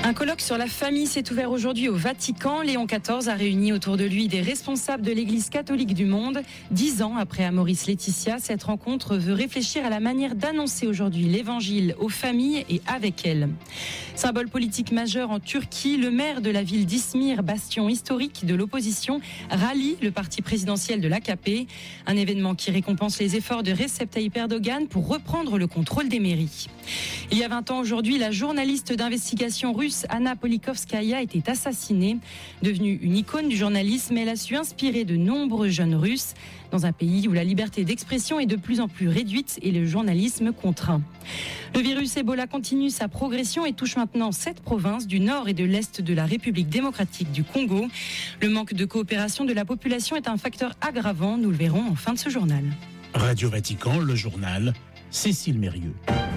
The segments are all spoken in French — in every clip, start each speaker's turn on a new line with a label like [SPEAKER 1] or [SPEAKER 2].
[SPEAKER 1] Un colloque sur la famille s'est ouvert aujourd'hui au Vatican. Léon XIV a réuni autour de lui des responsables de l'Église catholique du monde. 10 ans après Amoris Laetitia, cette rencontre veut réfléchir à la manière d'annoncer aujourd'hui l'Évangile aux familles et avec elles. Symbole politique majeur en Turquie, le maire de la ville d'Izmir, bastion historique de l'opposition, rallie le parti présidentiel de l'AKP. Un événement qui récompense les efforts de Recep Tayyip Erdogan pour reprendre le contrôle des mairies. Il y a 20 ans aujourd'hui, la journaliste d'investigation russe Anna Politkovskaya était assassinée. Devenue une icône du journalisme, elle a su inspirer de nombreux jeunes Russes dans un pays où la liberté d'expression est de plus en plus réduite et le journalisme contraint. Le virus Ebola continue sa progression et touche maintenant 7 provinces du nord et de l'est de la République démocratique du Congo. Le manque de coopération de la population est un facteur aggravant, nous le verrons en fin de ce journal.
[SPEAKER 2] Radio Vatican, le journal, Cécile Mérieux.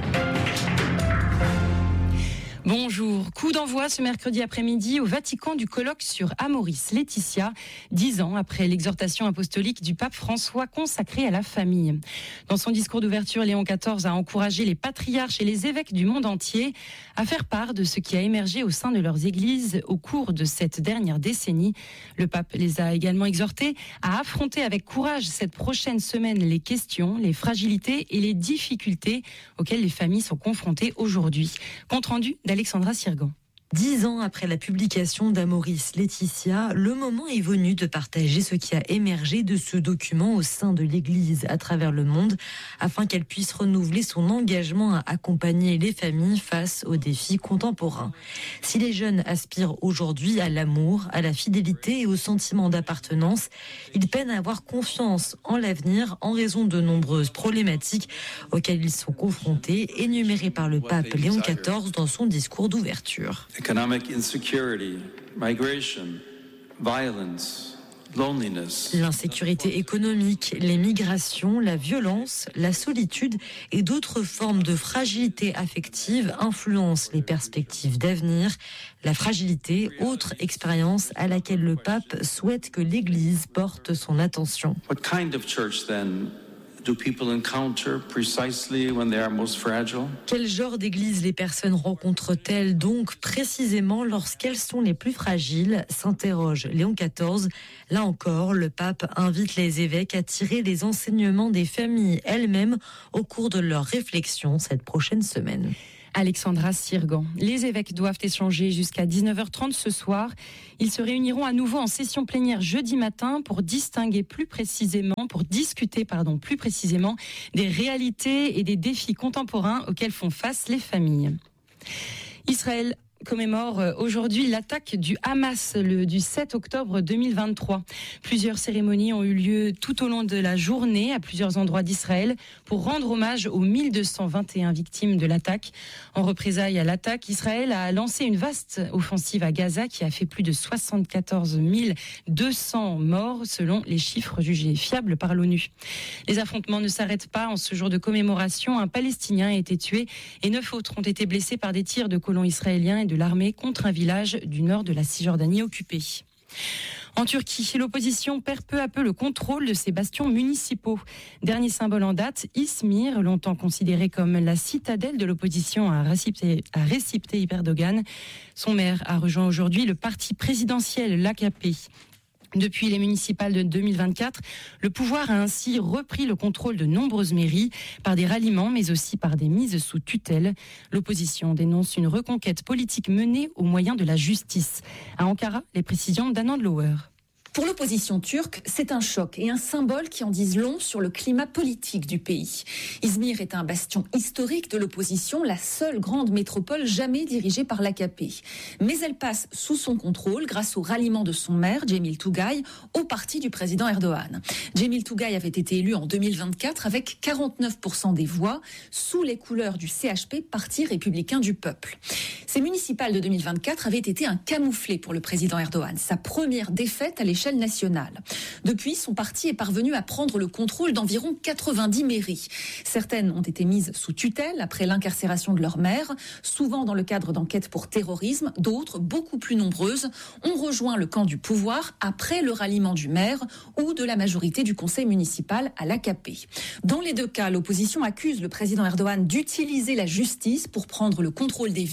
[SPEAKER 1] Bonjour. Coup d'envoi ce mercredi après-midi au Vatican du colloque sur Amoris Laetitia, 10 ans après l'exhortation apostolique du pape François consacrée à la famille. Dans son discours d'ouverture, Léon XIV a encouragé les patriarches et les évêques du monde entier à faire part de ce qui a émergé au sein de leurs églises au cours de cette dernière décennie. Le pape les a également exhortés à affronter avec courage cette prochaine semaine les questions, les fragilités et les difficultés auxquelles les familles sont confrontées aujourd'hui. Compte rendu d'Alexandra Sirgan.
[SPEAKER 3] 10 ans après la publication d'Amoris Laetitia, le moment est venu de partager ce qui a émergé de ce document au sein de l'Église à travers le monde, afin qu'elle puisse renouveler son engagement à accompagner les familles face aux défis contemporains. Si les jeunes aspirent aujourd'hui à l'amour, à la fidélité et au sentiment d'appartenance, ils peinent à avoir confiance en l'avenir en raison de nombreuses problématiques auxquelles ils sont confrontés, énumérées par le pape Léon XIV dans son discours d'ouverture.
[SPEAKER 4] Economic insecurity, migration, violence, loneliness.
[SPEAKER 3] L'insécurité économique, les migrations, la violence, la solitude et d'autres formes de fragilité affective influencent les perspectives d'avenir. La fragilité, autre expérience à laquelle le pape souhaite que l'Église porte son attention.
[SPEAKER 4] What kind of church then do people encounter precisely when they are most fragile?
[SPEAKER 3] Quel genre d'église les personnes rencontrent-elles donc précisément lorsqu'elles sont les plus fragiles, s'interroge Léon XIV. Là encore, le pape invite les évêques à tirer les enseignements des familles elles-mêmes au cours de leurs réflexions cette prochaine semaine.
[SPEAKER 1] Alexandra Sirgan. Les évêques doivent échanger jusqu'à 19h30 ce soir. Ils se réuniront à nouveau en session plénière jeudi matin pour discuter plus précisément des réalités et des défis contemporains auxquels font face les familles. Israël commémore aujourd'hui l'attaque du Hamas du 7 octobre 2023. Plusieurs cérémonies ont eu lieu tout au long de la journée à plusieurs endroits d'Israël pour rendre hommage aux 1221 victimes de l'attaque. En représailles à l'attaque, Israël a lancé une vaste offensive à Gaza qui a fait plus de 74 200 morts selon les chiffres jugés fiables par l'ONU. Les affrontements ne s'arrêtent pas. En ce jour de commémoration, un Palestinien a été tué et 9 autres ont été blessés par des tirs de colons israéliens et de l'armée contre un village du nord de la Cisjordanie occupée. En Turquie, l'opposition perd peu à peu le contrôle de ses bastions municipaux. Dernier symbole en date, Izmir, longtemps considéré comme la citadelle de l'opposition à Recep Tayyip Erdogan. Son maire a rejoint aujourd'hui le parti présidentiel, l'AKP. Depuis les municipales de 2024, le pouvoir a ainsi repris le contrôle de nombreuses mairies par des ralliements, mais aussi par des mises sous tutelle. L'opposition dénonce une reconquête politique menée au moyen de la justice. À Ankara, les précisions d'Anand Lower.
[SPEAKER 5] Pour l'opposition turque, c'est un choc et un symbole qui en disent long sur le climat politique du pays. Izmir est un bastion historique de l'opposition, la seule grande métropole jamais dirigée par l'AKP. Mais elle passe sous son contrôle grâce au ralliement de son maire, Cemil Tugay, au parti du président Erdogan. Cemil Tugay avait été élu en 2024 avec 49% des voix, sous les couleurs du CHP, Parti républicain du peuple. Ces municipales de 2024 avaient été un camouflet pour le président Erdogan, sa première défaite à l'échelle nationale. Depuis, son parti est parvenu à prendre le contrôle d'environ 90 mairies. Certaines ont été mises sous tutelle après l'incarcération de leur maire, souvent dans le cadre d'enquêtes pour terrorisme. D'autres, beaucoup plus nombreuses, ont rejoint le camp du pouvoir après le ralliement du maire ou de la majorité du conseil municipal à l'AKP. Dans les deux cas, l'opposition accuse le président Erdogan d'utiliser la justice pour prendre le contrôle des villes.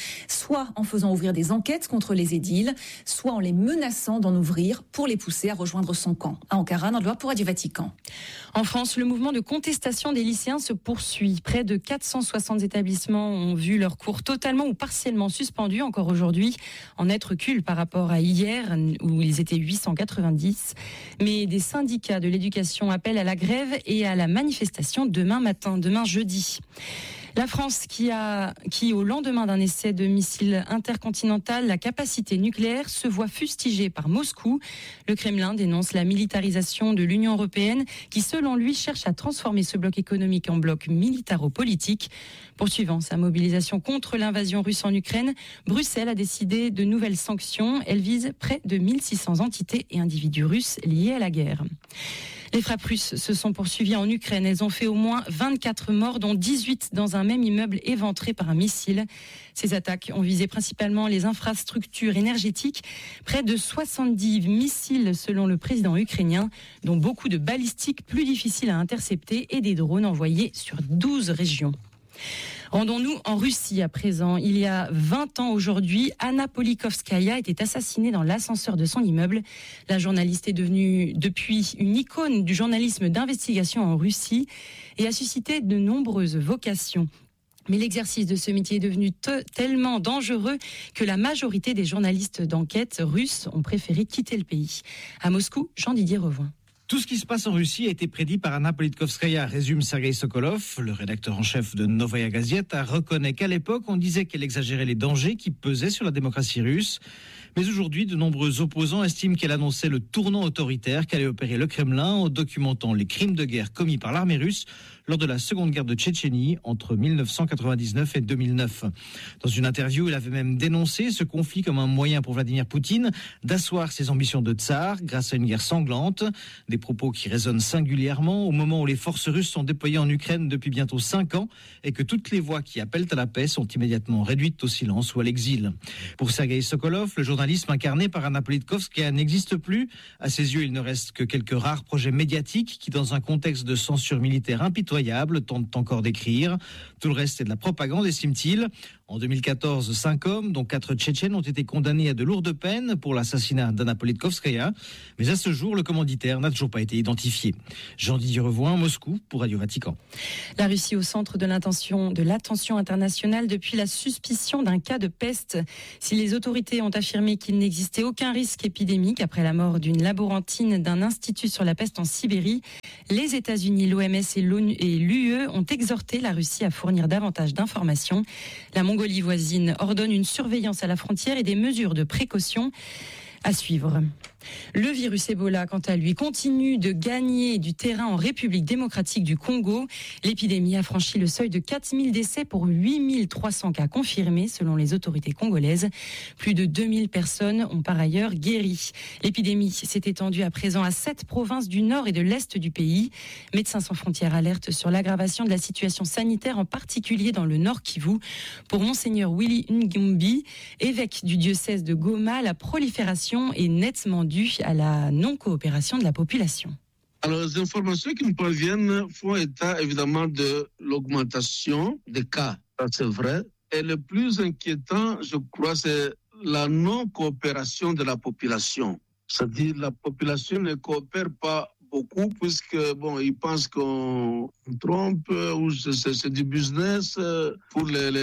[SPEAKER 5] soit en faisant ouvrir des enquêtes contre les édiles, soit en les menaçant d'en ouvrir pour les pousser à rejoindre son camp. À Ankara, Nandloa pour Radio Vatican.
[SPEAKER 1] En France, le mouvement de contestation des lycéens se poursuit. Près de 460 établissements ont vu leur cours totalement ou partiellement suspendus encore aujourd'hui, en net recul par rapport à hier où ils étaient 890. Mais des syndicats de l'éducation appellent à la grève et à la manifestation demain jeudi. La France qui, au lendemain d'un essai de missile intercontinental, la capacité nucléaire se voit fustigée par Moscou. Le Kremlin dénonce la militarisation de l'Union européenne qui, selon lui, cherche à transformer ce bloc économique en bloc militaro-politique. Poursuivant sa mobilisation contre l'invasion russe en Ukraine, Bruxelles a décidé de nouvelles sanctions. Elles visent près de 1600 entités et individus russes liés à la guerre. Les frappes russes se sont poursuivies en Ukraine. Elles ont fait au moins 24 morts, dont 18 dans un même immeuble éventré par un missile. Ces attaques ont visé principalement les infrastructures énergétiques. Près de 70 missiles selon le président ukrainien, dont beaucoup de balistiques plus difficiles à intercepter et des drones envoyés sur 12 régions. Rendons-nous en Russie à présent. Il y a 20 ans aujourd'hui, Anna Politkovskaya était assassinée dans l'ascenseur de son immeuble. La journaliste est devenue depuis une icône du journalisme d'investigation en Russie et a suscité de nombreuses vocations. Mais l'exercice de ce métier est devenu tellement dangereux que la majorité des journalistes d'enquête russes ont préféré quitter le pays. À Moscou, Jean-Didier Revoin.
[SPEAKER 6] Tout ce qui se passe en Russie a été prédit par Anna Politkovskaya, résume Sergei Sokolov. Le rédacteur en chef de Novaya Gazeta reconnaît qu'à l'époque, on disait qu'elle exagérait les dangers qui pesaient sur la démocratie russe. Mais aujourd'hui, de nombreux opposants estiment qu'elle annonçait le tournant autoritaire qu'allait opérer le Kremlin en documentant les crimes de guerre commis par l'armée russe lors de la seconde guerre de Tchétchénie entre 1999 et 2009. Dans une interview, il avait même dénoncé ce conflit comme un moyen pour Vladimir Poutine d'asseoir ses ambitions de tsar grâce à une guerre sanglante. Des propos qui résonnent singulièrement au moment où les forces russes sont déployées en Ukraine depuis bientôt 5 ans et que toutes les voix qui appellent à la paix sont immédiatement réduites au silence ou à l'exil. Pour Sergei Sokolov, le journalisme incarné par Anna Politkovskaya n'existe plus. À ses yeux, il ne reste que quelques rares projets médiatiques qui, dans un contexte de censure militaire impitoyable, tentent encore d'écrire. Tout le reste est de la propagande, estime-t-il. En 2014, 5 hommes, dont 4 Tchétchènes, ont été condamnés à de lourdes peines pour l'assassinat d'Anna Politkovskaya. Mais à ce jour, le commanditaire n'a toujours pas été identifié. Jean-Didier Revoin, Moscou, pour Radio Vatican.
[SPEAKER 1] La Russie au centre de l'attention internationale depuis la suspicion d'un cas de peste. Si les autorités ont affirmé qu'il n'existait aucun risque épidémique après la mort d'une laborantine d'un institut sur la peste en Sibérie, les États-Unis, l'OMS et l'UE ont exhorté la Russie à fournir davantage d'informations. La Mongolie voisine ordonne une surveillance à la frontière et des mesures de précaution à suivre. Le virus Ebola, quant à lui, continue de gagner du terrain en République démocratique du Congo. L'épidémie a franchi le seuil de 4000 décès pour 8300 cas confirmés selon les autorités congolaises. Plus de 2000 personnes ont par ailleurs guéri. L'épidémie s'est étendue à présent à 7 provinces du nord et de l'est du pays. Médecins sans frontières alerte sur l'aggravation de la situation sanitaire, en particulier dans le Nord Kivu. Pour Monseigneur Willy Ngumbi, évêque du diocèse de Goma, la prolifération est nettement due à la non-coopération de la population.
[SPEAKER 7] Alors, les informations qui nous parviennent font état évidemment de l'augmentation des cas. Ça, c'est vrai. Et le plus inquiétant, je crois, c'est la non-coopération de la population. C'est-à-dire la population ne coopère pas beaucoup puisque ils pensent qu'on trompe ou c'est du business pour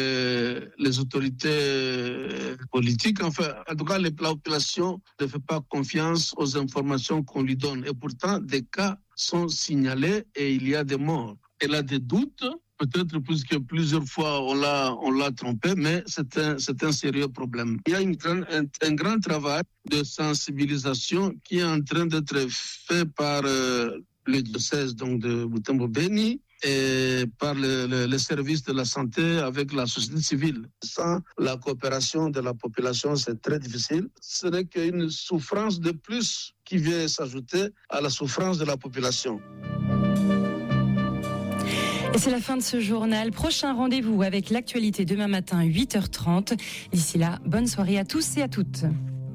[SPEAKER 7] les autorités politiques. Enfin, en tout cas, la population ne fait pas confiance aux informations qu'on lui donne. Et pourtant, des cas sont signalés et il y a des morts. Elle a des doutes. Peut-être puisque plusieurs fois on l'a trompé, mais c'est un sérieux problème. Il y a un grand travail de sensibilisation qui est en train d'être fait par le diocèse donc de Butembo-Beni et par les services de la santé avec la société civile. Sans la coopération de la population, c'est très difficile. Ce n'est qu'une souffrance de plus qui vient s'ajouter à la souffrance de la population.
[SPEAKER 1] Et c'est la fin de ce journal. Prochain rendez-vous avec l'actualité demain matin, 8h30. D'ici là, bonne soirée à tous et à toutes.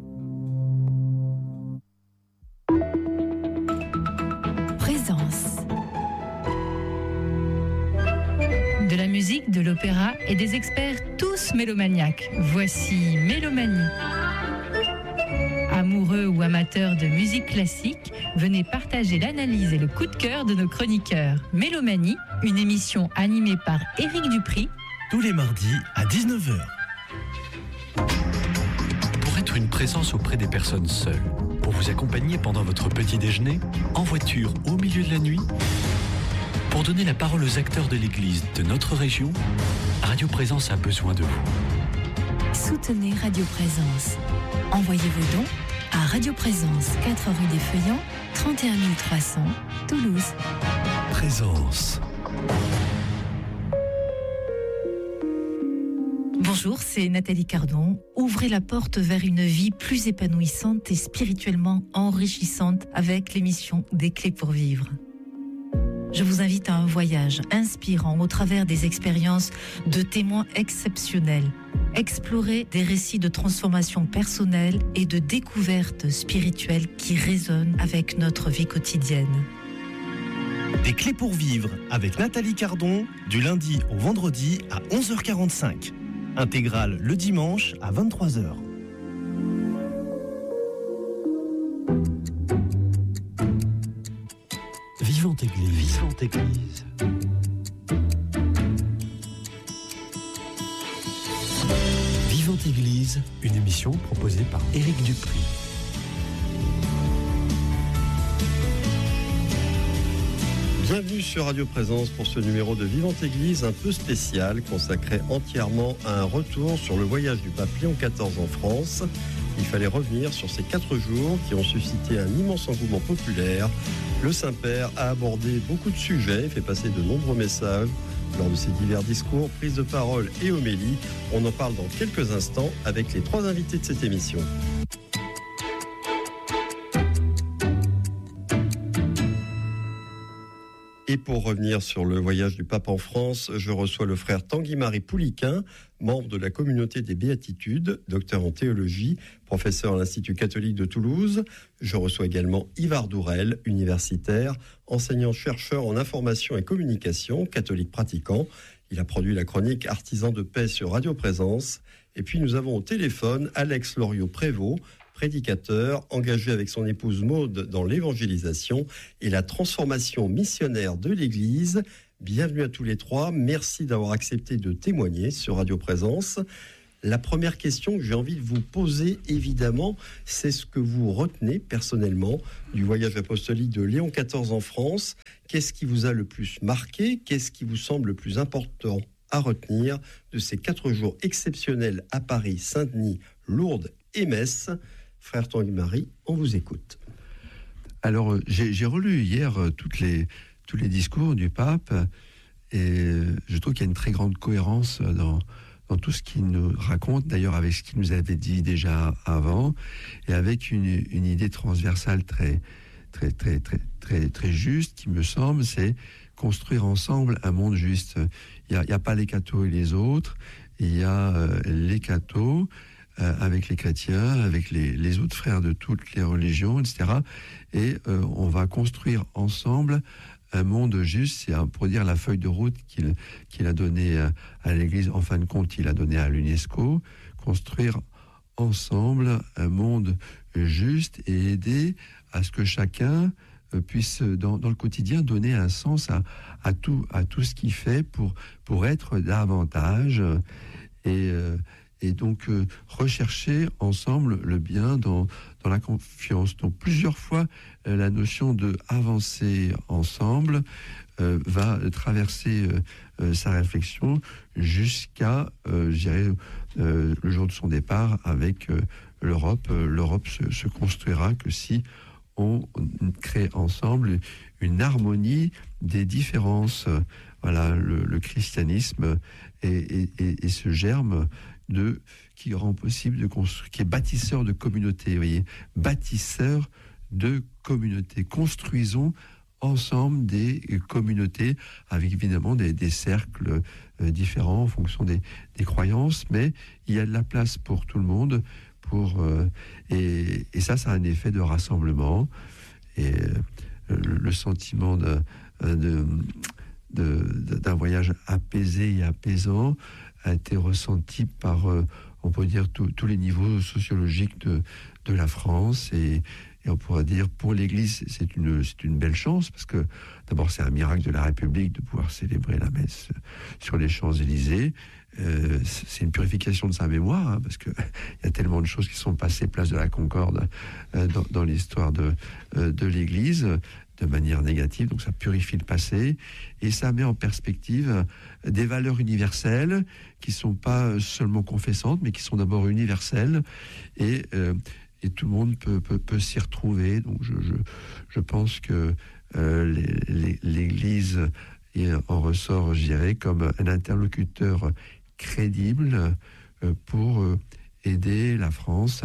[SPEAKER 8] Présence. De la musique, de l'opéra et des experts tous mélomaniaques. Voici Mélomanie. Amoureux ou amateurs de musique classique, venez partager l'analyse et le coup de cœur de nos chroniqueurs. Mélomanie, une émission animée par Éric Dupri.
[SPEAKER 9] Tous les mardis à 19h.
[SPEAKER 10] Pour être une présence auprès des personnes seules, pour vous accompagner pendant votre petit déjeuner, en voiture au milieu de la nuit, pour donner la parole aux acteurs de l'Église de notre région, Radio Présence a besoin de vous.
[SPEAKER 8] Soutenez Radio Présence. Envoyez vos dons à Radio Présence, 4 rue des Feuillants, 31 300, Toulouse.
[SPEAKER 9] Présence.
[SPEAKER 8] Bonjour, c'est Nathalie Cardon. Ouvrez la porte vers une vie plus épanouissante et spirituellement enrichissante avec l'émission Des Clés pour vivre. Je vous invite à un voyage inspirant au travers des expériences de témoins exceptionnels. Explorer des récits de transformation personnelle et de découverte spirituelle qui résonnent avec notre vie quotidienne.
[SPEAKER 9] Des Clés pour vivre avec Nathalie Cardon, du lundi au vendredi à 11h45. Intégrale le dimanche à 23h.
[SPEAKER 10] Vivante Église. Vivante Église. Vivante Église, une émission proposée par Éric Dupri.
[SPEAKER 11] Bienvenue sur Radio Présence pour ce numéro de Vivante Église un peu spécial, consacré entièrement à un retour sur le voyage du pape Léon XIV en France. Il fallait revenir sur ces 4 jours qui ont suscité un immense engouement populaire. Le Saint-Père a abordé beaucoup de sujets et fait passer de nombreux messages lors de ses divers discours, prises de parole et homélies. On en parle dans quelques instants avec les 3 invités de cette émission. Et pour revenir sur le voyage du pape en France, je reçois le frère Tanguy-Marie Pouliquin, membre de la communauté des Béatitudes, docteur en théologie, professeur à l'Institut catholique de Toulouse. Je reçois également Ivar Dourel, universitaire, enseignant-chercheur en information et communication, catholique pratiquant. Il a produit la chronique Artisans de paix sur Radio Présence. Et puis nous avons au téléphone Alex Loriot-Prévost, prédicateur, engagé avec son épouse Maude dans l'évangélisation et la transformation missionnaire de l'Église. Bienvenue à tous les 3. Merci d'avoir accepté de témoigner sur Radio Présence. La première question que j'ai envie de vous poser, évidemment, c'est ce que vous retenez personnellement du voyage apostolique de Léon XIV en France. Qu'est-ce qui vous a le plus marqué ? Qu'est-ce qui vous semble le plus important à retenir de ces 4 jours exceptionnels à Paris, Saint-Denis, Lourdes et Metz ? Frère Tanguy-Marie, on vous écoute.
[SPEAKER 12] Alors, j'ai relu hier tous les discours du pape et je trouve qu'il y a une très grande cohérence dans tout ce qu'il nous raconte, d'ailleurs avec ce qu'il nous avait dit déjà avant, et avec une idée transversale très juste, qui me semble, c'est construire ensemble un monde juste. Il n'y a pas les cathos et les autres, il y a les cathos, avec les chrétiens, avec les autres frères de toutes les religions, etc. Et on va construire ensemble un monde juste. C'est pour dire la feuille de route qu'il a donnée à l'Église. En fin de compte, il a donné à l'UNESCO. Construire ensemble un monde juste et aider à ce que chacun puisse, dans le quotidien, donner un sens à tout ce qu'il fait pour être davantage et donc rechercher ensemble le bien dans la confiance. Donc plusieurs fois, la notion de avancer ensemble va traverser sa réflexion jusqu'à, je dirais, le jour de son départ avec l'Europe. L'Europe se construira que si on crée ensemble une harmonie des différences. Voilà, le christianisme et ce germe qui rend possible de construire, qui est bâtisseur de communauté, vous voyez, bâtisseur de communauté. Construisons ensemble des communautés avec évidemment des cercles différents en fonction des croyances, mais il y a de la place pour tout le monde, et ça a un effet de rassemblement, et le sentiment d'un voyage apaisé et apaisant a été ressenti par, on peut dire, tous les niveaux sociologiques de la France. Et on pourrait dire, pour l'Église, c'est une belle chance, parce que d'abord, c'est un miracle de la République de pouvoir célébrer la messe sur les Champs-Élysées. C'est une purification de sa mémoire, hein, parce qu'il y a tellement de choses qui sont passées place de la Concorde dans l'histoire de l'Église, de manière négative. Donc ça purifie le passé, et ça met en perspective des valeurs universelles qui ne sont pas seulement confessantes, mais qui sont d'abord universelles, et tout le monde peut s'y retrouver. Donc je pense que l'Église en ressort, je dirais, comme un interlocuteur crédible pour aider la France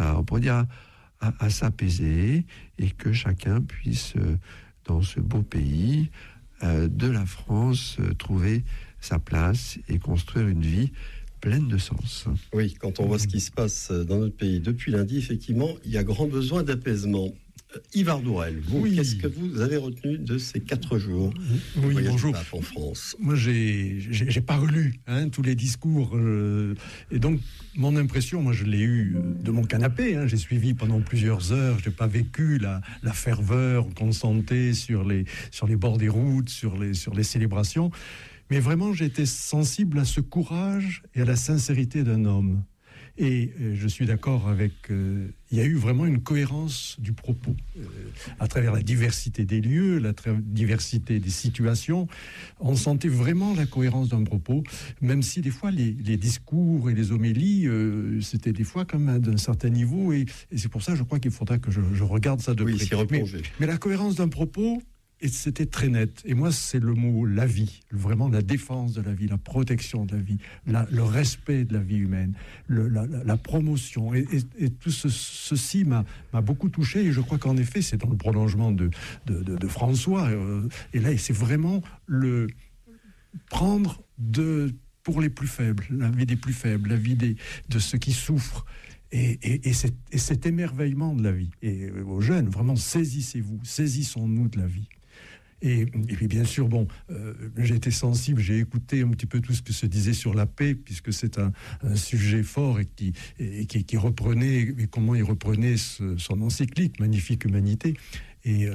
[SPEAKER 12] à s'apaiser, et que chacun puisse, dans ce beau pays de la France, trouver sa place et construire une vie pleine de sens.
[SPEAKER 11] Oui, quand on voit ce qui se passe dans notre pays depuis lundi, effectivement, il y a grand besoin d'apaisement. Yves Ardourel, qu'est-ce que vous avez retenu de ces 4 jours
[SPEAKER 13] Oui, bonjour.
[SPEAKER 11] du pape en France?
[SPEAKER 13] Moi, j'ai pas relu tous les discours, et donc mon impression, moi, je l'ai eue de mon canapé. J'ai suivi pendant plusieurs heures. J'ai pas vécu la ferveur qu'on sentait sur les bords des routes, sur les célébrations, mais vraiment, j'ai été sensible à ce courage et à la sincérité d'un homme. Et je suis d'accord avec... il y a eu vraiment une cohérence du propos. À travers la diversité des lieux, la diversité des situations, on sentait vraiment la cohérence d'un propos, même si des fois les discours et les homélies, c'était des fois quand même d'un certain niveau. Et c'est pour ça, je crois qu'il faudra que je regarde ça de près. Mais la cohérence d'un propos... Et c'était très net. Et moi, c'est le mot la vie, vraiment la défense de la vie, la protection de la vie, le respect de la vie humaine, la promotion. Et tout ceci m'a beaucoup touché. Et je crois qu'en effet, c'est dans le prolongement de François. Et là, c'est vraiment le prendre pour les plus faibles, la vie des plus faibles, la vie de ceux qui souffrent. Et cet émerveillement de la vie. Et aux jeunes, vraiment, saisissons-nous de la vie. Et puis bien sûr, j'ai été sensible, j'ai écouté un petit peu tout ce que se disait sur la paix, puisque c'est un sujet fort et qui reprenait, et comment il reprenait son encyclique, Magnifique Humanité. Et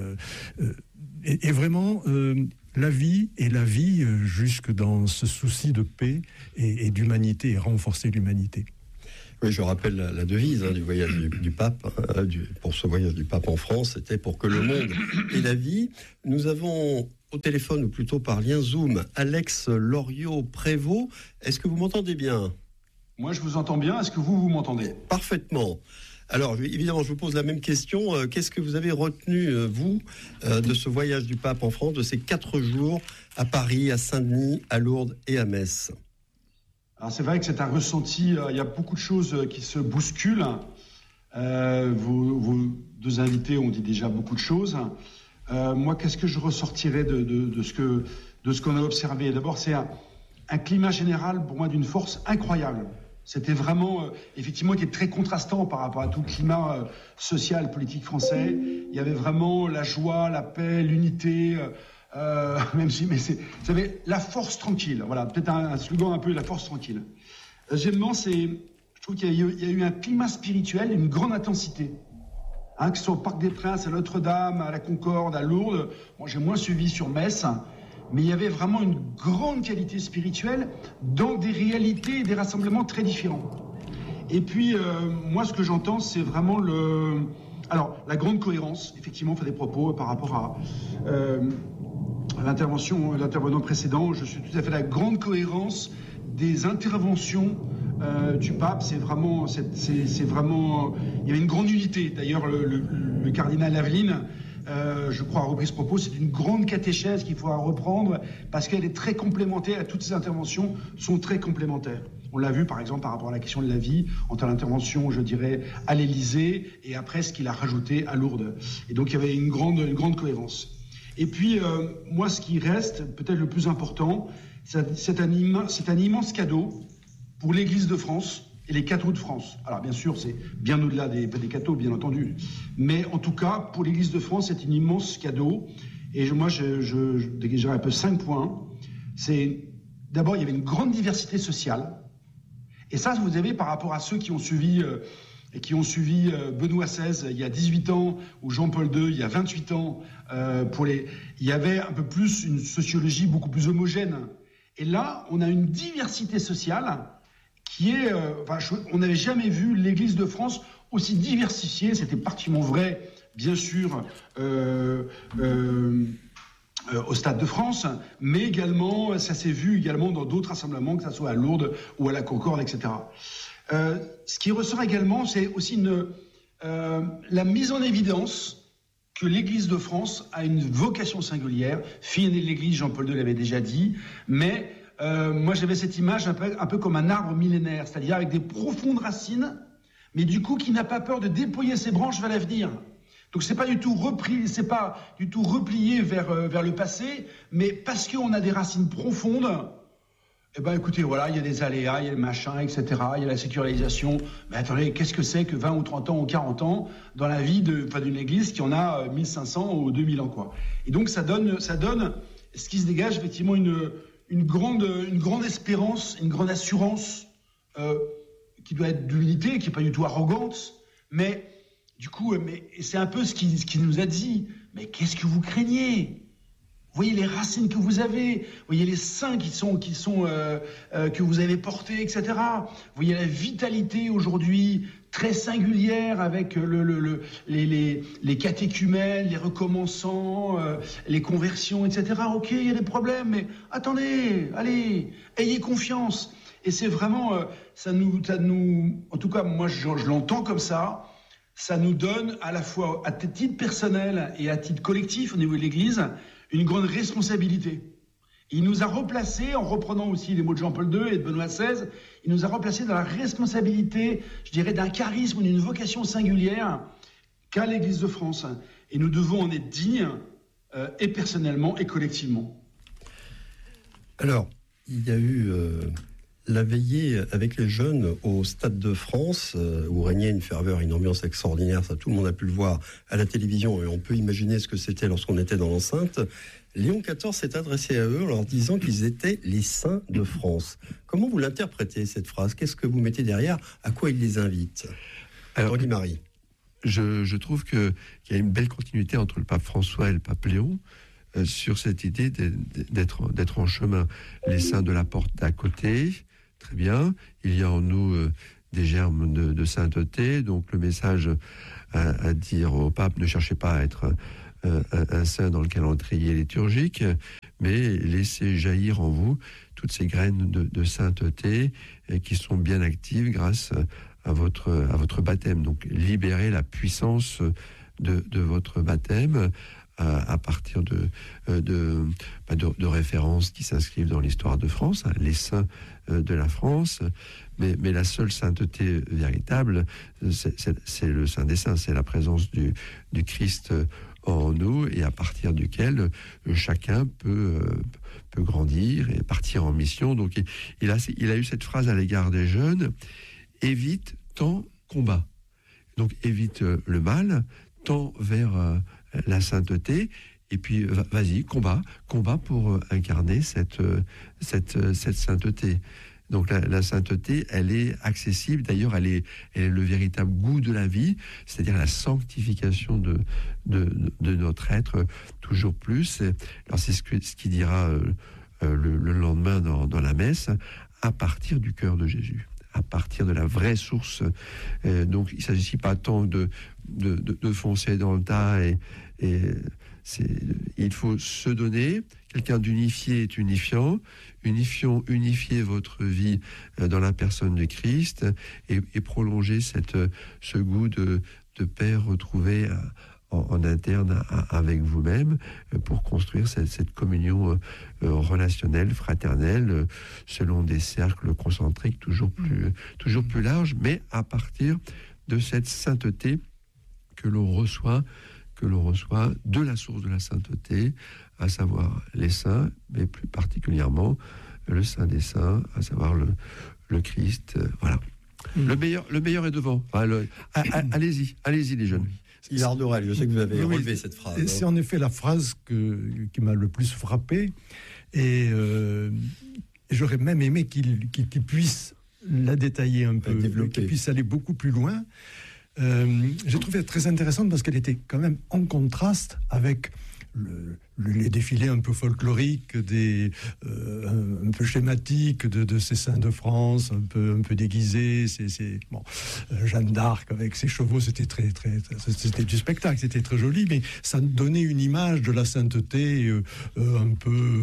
[SPEAKER 13] vraiment, la vie, jusque dans ce souci de paix et d'humanité, et renforcer l'humanité.
[SPEAKER 11] Oui, je rappelle la devise du voyage du pape, pour ce voyage du pape en France, c'était pour que le monde ait la vie. Nous avons au téléphone, ou plutôt par lien Zoom, Alex Loriot-Prévost. Est-ce que vous m'entendez bien?
[SPEAKER 14] Moi, je vous entends bien. Est-ce que vous m'entendez?
[SPEAKER 11] Parfaitement. Alors, évidemment, je vous pose la même question. Qu'est-ce que vous avez retenu, vous, de ce voyage du pape en France, de ces 4 jours à Paris, à Saint-Denis, à Lourdes et à Metz?
[SPEAKER 14] Alors c'est vrai que c'est un ressenti, il y a beaucoup de choses qui se bousculent. Vos 2 invités ont dit déjà beaucoup de choses. Moi, qu'est-ce que je ressortirais de ce qu'on a observé? D'abord, c'est un climat général, pour moi, d'une force incroyable. C'était vraiment, effectivement, qui est très contrastant par rapport à tout le climat social, politique français. Il y avait vraiment la joie, la paix, l'unité... même si, mais vous savez, la force tranquille. Voilà, peut-être un slogan un peu, la force tranquille. Deuxièmement, je trouve qu'il y a eu un climat spirituel, une grande intensité. Que ce soit au Parc des Princes, à Notre-Dame, à la Concorde, à Lourdes. Moi, j'ai moins suivi sur Metz, mais il y avait vraiment une grande qualité spirituelle dans des réalités et des rassemblements très différents. Et puis, moi, ce que j'entends, c'est vraiment la grande cohérence, effectivement, des propos par rapport à l'intervenant précédent. Je suis tout à fait la grande cohérence des interventions du pape. C'est vraiment, il y avait une grande unité. D'ailleurs, le cardinal Aveline, je crois, a repris ce propos. C'est une grande catéchèse qu'il faut reprendre parce qu'elle est très complémentaire. Toutes ces interventions sont très complémentaires. On l'a vu, par exemple, par rapport à la question de la vie, entre l'intervention, je dirais, à l'Élysée et après ce qu'il a rajouté à Lourdes. Et donc, il y avait une grande cohérence. Et puis, moi, ce qui reste, peut-être le plus important, c'est un immense cadeau pour l'Église de France et les cathos de France. Alors, bien sûr, c'est bien au-delà des cathos, bien entendu. Mais en tout cas, pour l'Église de France, c'est un immense cadeau. Et moi, je dégagerai un peu 5 points. D'abord, il y avait une grande diversité sociale. Et ça, vous avez par rapport à ceux qui ont suivi Benoît XVI il y a 18 ans, ou Jean-Paul II il y a 28 ans, il y avait un peu plus une sociologie beaucoup plus homogène. Et là, on a une diversité sociale qui est... on n'avait jamais vu l'Église de France aussi diversifiée. C'était particulièrement vrai, bien sûr, au Stade de France, mais également, ça s'est vu également dans d'autres rassemblements, que ce soit à Lourdes ou à la Concorde, etc. Ce qui ressort également, c'est aussi la mise en évidence que l'Église de France a une vocation singulière. Fille aînée de l'Église, Jean-Paul II l'avait déjà dit, mais moi j'avais cette image un peu comme un arbre millénaire, c'est-à-dire avec des profondes racines, mais du coup qui n'a pas peur de déployer ses branches vers l'avenir. Donc c'est pas du tout replié vers le passé, mais parce qu'on a des racines profondes. Eh ben écoutez, voilà, il y a des aléas, il y a le machin, etc. Il y a la sécularisation. Mais attendez, qu'est-ce que c'est que 20 ou 30 ans ou 40 ans dans la vie d'une église qui en a 1500 ou 2000 ans, quoi. Et donc ça donne ce qui se dégage effectivement une grande espérance, une grande assurance qui doit être d'humilité, qui n'est pas du tout arrogante, mais du coup, c'est un peu ce qu'il nous a dit. Mais qu'est-ce que vous craignez ? Vous voyez les racines que vous avez, vous voyez les seins que vous avez portés, etc. Vous voyez la vitalité aujourd'hui très singulière avec les catéchumènes, les recommençants, les conversions, etc. Ok, il y a des problèmes, mais attendez, allez, ayez confiance. Et c'est vraiment, ça nous, en tout cas, moi je l'entends comme ça. Ça nous donne à la fois à titre personnel et à titre collectif au niveau de l'Église une grande responsabilité. Il nous a replacés, en reprenant aussi les mots de Jean-Paul II et de Benoît XVI, il nous a replacés dans la responsabilité, je dirais, d'un charisme, d'une vocation singulière qu'a l'Église de France. Et nous devons en être dignes, et personnellement et collectivement.
[SPEAKER 11] Alors, il y a eu... la veillée avec les jeunes au Stade de France, où régnait une ferveur, une ambiance extraordinaire, ça tout le monde a pu le voir à la télévision, et on peut imaginer ce que c'était lorsqu'on était dans l'enceinte. Léon XIV s'est adressé à eux en leur disant qu'ils étaient les saints de France. Comment vous l'interprétez, cette phrase ? Qu'est-ce que vous mettez derrière ? À quoi il les invite ? Alors, Marie.
[SPEAKER 12] Je trouve qu'il y a une belle continuité entre le pape François et le pape Léon, sur cette idée d'être en chemin. Les saints de la porte d'à côté, très bien. Il y a en nous des germes de sainteté. Donc le message à dire au pape, ne cherchez pas à être un saint dans le calendrier liturgique, mais laissez jaillir en vous toutes ces graines de sainteté qui sont bien actives grâce à votre baptême. Donc libérez la puissance de votre baptême à partir de références qui s'inscrivent dans l'histoire de France, les saints de la France, mais la seule sainteté véritable, c'est le Saint des Saints, c'est la présence du Christ en nous, et à partir duquel chacun peut grandir et partir en mission. Donc il a eu cette phrase à l'égard des jeunes: évite, tends, combat. Donc évite le mal, tends vers la sainteté, et puis vas-y, combat pour incarner cette sainteté. Donc la sainteté, elle est accessible, d'ailleurs elle est le véritable goût de la vie, c'est-à-dire la sanctification de notre être toujours plus. Alors c'est ce qu'il dira le lendemain dans la messe, à partir du cœur de Jésus, à partir de la vraie source. Donc il ne s'agit pas tant de foncer dans le tas, et il faut se donner. Quelqu'un d'unifié est unifiant. Unifiez votre vie dans la personne de Christ, et prolongez ce goût de paix retrouvé en interne avec vous-même, pour construire cette communion relationnelle, fraternelle, selon des cercles concentriques toujours plus larges, mais à partir de cette sainteté que l'on reçoit de la source de la sainteté, à savoir les saints, mais plus particulièrement le Saint des Saints, à savoir le Christ. Voilà. Le meilleur est devant. Allez-y les jeunes.
[SPEAKER 11] Hilaire Dorel, je sais que vous avez relevé cette phrase.
[SPEAKER 13] C'est en effet la phrase qui m'a le plus frappé, et j'aurais même aimé qu'il puisse la détailler un peu, qu'elle puisse aller beaucoup plus loin. J'ai trouvé très intéressante parce qu'elle était quand même en contraste avec les défilés un peu folkloriques, un peu schématiques de ces saints de France, un peu déguisés. Jeanne d'Arc avec ses chevaux, c'était c'était du spectacle, c'était très joli, mais ça donnait une image de la sainteté un peu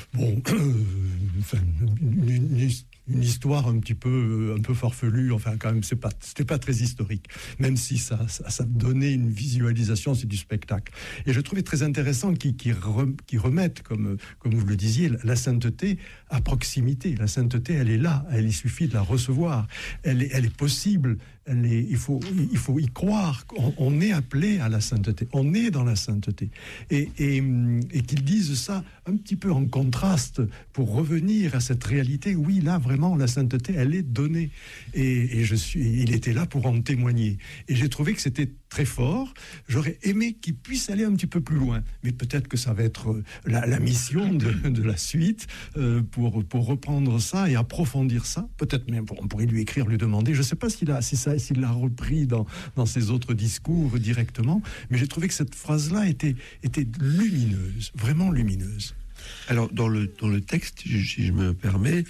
[SPEAKER 13] une histoire un peu farfelue, enfin quand même c'était pas très historique, même si ça donnait une visualisation, c'est du spectacle. Et je trouvais très intéressant qu'ils remettent, comme vous le disiez, la sainteté à proximité. La sainteté, elle est là, il suffit de la recevoir, elle est possible. Il faut y croire. On est appelé à la sainteté. On est dans la sainteté. Et qu'ils disent ça un petit peu en contraste pour revenir à cette réalité. Oui, là, vraiment, la sainteté, elle est donnée. Il était là pour en témoigner. Et j'ai trouvé que c'était très fort. J'aurais aimé qu'il puisse aller un petit peu plus loin. Mais peut-être que ça va être la mission de la suite pour reprendre ça et approfondir ça. Peut-être même, on pourrait lui écrire, lui demander. Je ne sais pas s'il l'a repris dans ses autres discours directement, mais j'ai trouvé que cette phrase-là était lumineuse, vraiment lumineuse.
[SPEAKER 12] Alors, dans le texte, si je me permets,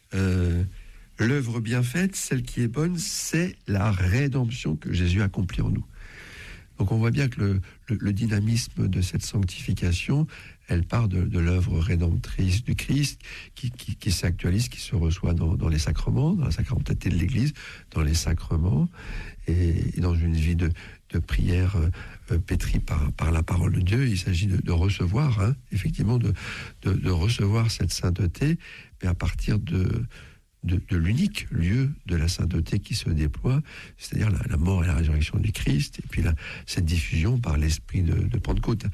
[SPEAKER 12] l'œuvre bien faite, celle qui est bonne, c'est la rédemption que Jésus accomplit en nous. Donc on voit bien que le dynamisme de cette sanctification, elle part de l'œuvre rédemptrice du Christ qui s'actualise, qui se reçoit dans les sacrements, dans la sacramenté de l'Église, dans les sacrements, et dans une vie de prière pétrie par la parole de Dieu. Il s'agit de recevoir, effectivement, de recevoir cette sainteté, mais à partir de l'unique lieu de la sainteté qui se déploie, c'est-à-dire la mort et la résurrection du Christ, et puis cette diffusion par l'esprit de Pentecôte.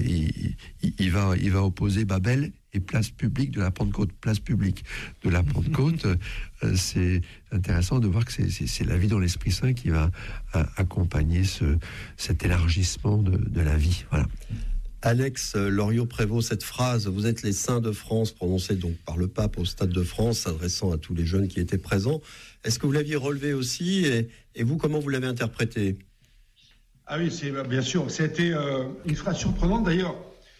[SPEAKER 12] Il va opposer Babel et place publique de la Pentecôte. Place publique de la Pentecôte, c'est intéressant de voir que c'est la vie dans l'Esprit Saint qui va accompagner cet élargissement de la vie. Voilà.
[SPEAKER 11] Alex Loriot-Prévost, cette phrase « Vous êtes les saints de France » prononcée donc par le pape au Stade de France, s'adressant à tous les jeunes qui étaient présents. Est-ce que vous l'aviez relevé aussi et vous, comment vous l'avez interprété ?
[SPEAKER 14] Ah oui, bien sûr. C'était une phrase surprenante. D'ailleurs,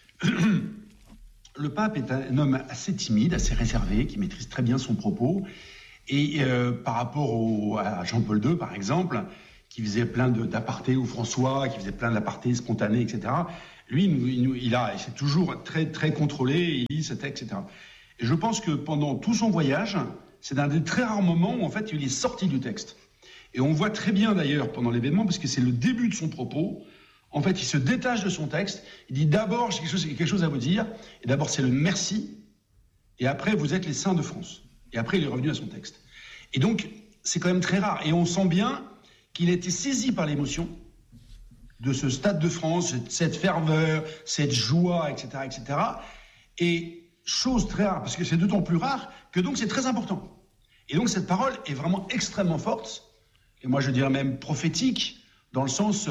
[SPEAKER 14] le pape est un homme assez timide, assez réservé, qui maîtrise très bien son propos. Et par rapport à Jean-Paul II, par exemple, qui faisait plein d'apartés, ou François, qui faisait plein d'apartés spontanés, etc., lui, c'est toujours très, très contrôlé, il lit ce texte, etc. Et je pense que pendant tout son voyage, c'est un des très rares moments où, en fait, il est sorti du texte. Et on voit très bien, d'ailleurs, pendant l'événement, parce que c'est le début de son propos, en fait, il se détache de son texte, il dit d'abord, j'ai quelque chose à vous dire, et d'abord, c'est le merci, et après, vous êtes les saints de France. Et après, il est revenu à son texte. Et donc, c'est quand même très rare. Et on sent bien qu'il a été saisi par l'émotion de ce Stade de France, cette ferveur, cette joie, etc., etc. Et chose très rare, parce que c'est d'autant plus rare que donc c'est très important. Et donc cette parole est vraiment extrêmement forte, et moi je dirais même prophétique, dans le sens,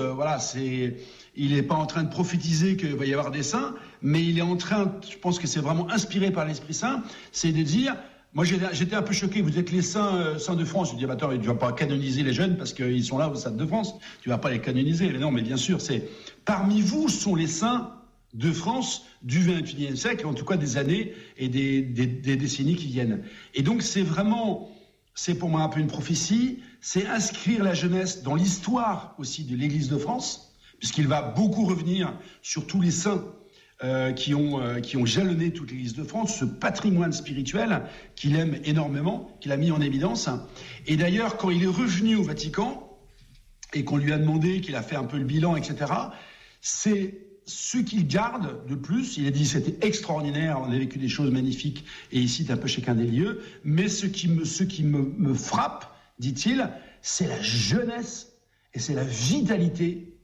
[SPEAKER 14] il n'est pas en train de prophétiser qu'il va y avoir des saints, mais il est en train, je pense que c'est vraiment inspiré par l'Esprit Saint, c'est de dire... Moi, j'étais un peu choqué. Vous êtes les saints de France. Je dis, attends, tu ne vas pas canoniser les jeunes parce qu'ils sont là au Stade de France. Tu ne vas pas les canoniser. Mais non, mais bien sûr, parmi vous sont les saints de France du XXIe siècle, en tout cas des années et des décennies qui viennent. Et donc, c'est pour moi un peu une prophétie. C'est inscrire la jeunesse dans l'histoire aussi de l'Église de France, puisqu'il va beaucoup revenir sur tous les saints qui ont jalonné toute l'Église de France, ce patrimoine spirituel qu'il aime énormément, qu'il a mis en évidence. Et d'ailleurs, quand il est revenu au Vatican et qu'on lui a demandé, qu'il a fait un peu le bilan, etc., c'est ce qu'il garde de plus. Il a dit c'était extraordinaire, on a vécu des choses magnifiques, et il cite un peu chacun des lieux, mais ce qui me frappe, dit-il, c'est la jeunesse et c'est la vitalité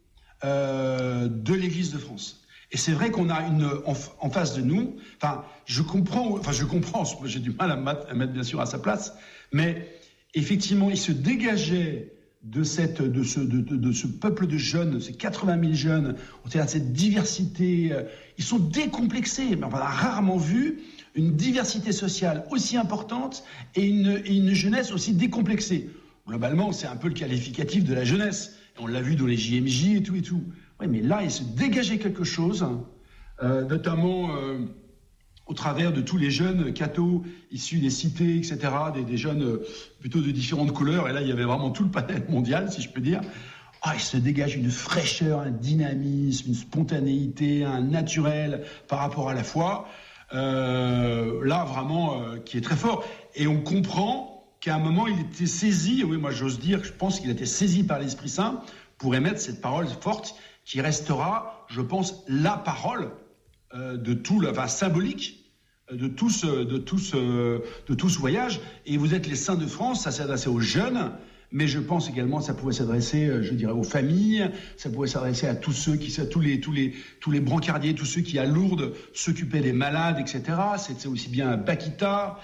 [SPEAKER 14] de l'Église de France. Et c'est vrai qu'on a en face de nous, je comprends, j'ai du mal à mettre bien sûr à sa place, mais effectivement, il se dégageait de ce peuple de jeunes, ces 80 000 jeunes, cette diversité, ils sont décomplexés, mais on l'a rarement vu, une diversité sociale aussi importante et une jeunesse aussi décomplexée. Globalement, c'est un peu le qualificatif de la jeunesse. On l'a vu dans les JMJ et tout et tout. Oui, mais là, il se dégageait quelque chose, notamment au travers de tous les jeunes cathos issus des cités, etc., des jeunes plutôt de différentes couleurs. Et là, il y avait vraiment tout le panel mondial, si je peux dire. Il se dégage une fraîcheur, un dynamisme, une spontanéité, un naturel par rapport à la foi. Là, vraiment, qui est très fort. Et on comprend qu'à un moment, il était saisi, oui, moi j'ose dire, je pense qu'il a été saisi par l'Esprit Saint pour émettre cette parole forte qui restera, je pense, la parole de tout, symbolique de tout ce voyage. Et vous êtes les saints de France, ça s'est adressé aux jeunes, mais je pense également que ça pouvait s'adresser, je dirais, aux familles, ça pouvait s'adresser à tous ceux tous les brancardiers, tous ceux qui à Lourdes s'occupaient des malades, etc. C'est aussi bien à Paquita.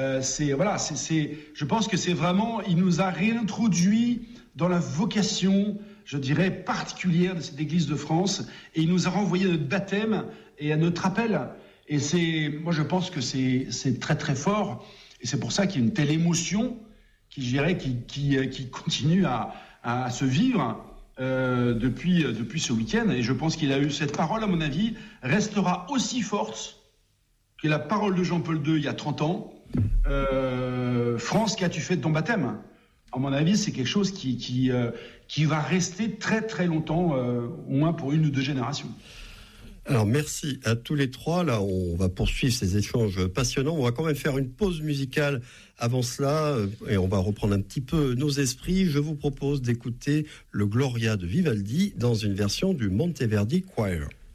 [SPEAKER 14] Je pense que c'est vraiment, il nous a réintroduit dans la vocation, je dirais, particulière de cette Église de France, et il nous a renvoyé à notre baptême et à notre appel. Et moi je pense que c'est très très fort, et c'est pour ça qu'il y a une telle émotion qui continue à se vivre depuis ce week-end. Et je pense qu'il a eu cette parole, à mon avis, restera aussi forte que la parole de Jean-Paul II il y a 30 ans. France, qu'as-tu fait de ton baptême ? À mon avis, c'est quelque chose qui va rester très très longtemps, au moins pour une ou deux générations.
[SPEAKER 11] Alors merci à tous les trois. Là, on va poursuivre ces échanges passionnants. On va quand même faire une pause musicale avant cela et on va reprendre un petit peu nos esprits. Je vous propose d'écouter le Gloria de Vivaldi dans une version du Monteverdi Choir.